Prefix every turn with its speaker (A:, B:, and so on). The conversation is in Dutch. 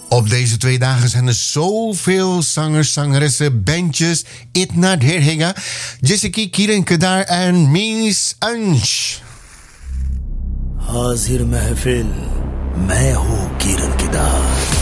A: Op deze 2 dagen zijn er zoveel zangers, zangeressen, bandjes. Itna Derhinga, Jessica Kiren Kedar en Mies Ansh.
B: हाजिर महफिल मैं हूँ किरण किदार